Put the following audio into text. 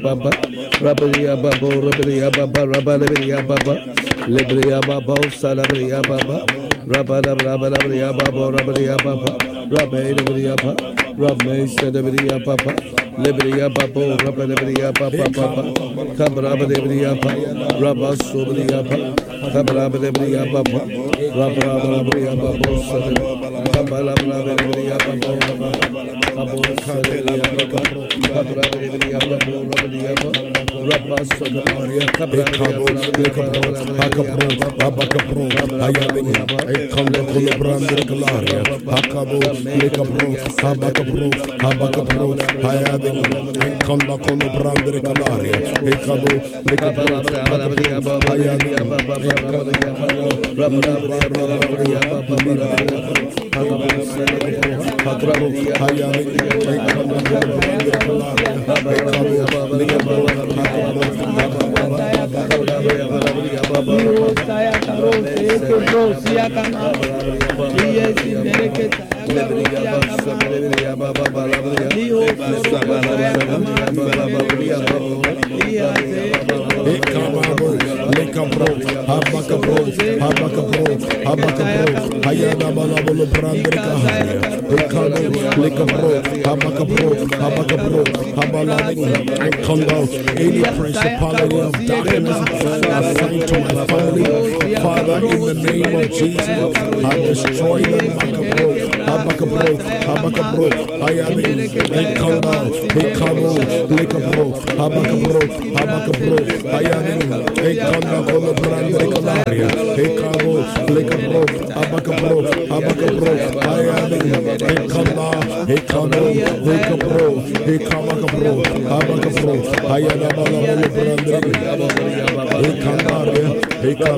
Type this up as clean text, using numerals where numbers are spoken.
Baba, Rabaria Babo, Rabaria Baba, Rabaria Baba, Libria Babo, Salabaria Baba, Rabada Rabaria Babo, Rabaria Baba, Rabaria Baba, Rabme Sadabaria Baba, Libria Babo, Rabaria Baba, Cabrabria Baba, Rabasuria Baba, Cabrabria Baba, Rabaria Babo, Cabrabria Babo, Any principality of darkness assigned to my family, Father, in the name of Jesus, I destroy them. I am in. They come down. They come on. They come on. I am in. They come down on the brand. They come on. They come on. They come on. I am in. They come down. They come on. They come on. They come on. I am on the brand. They come down. They come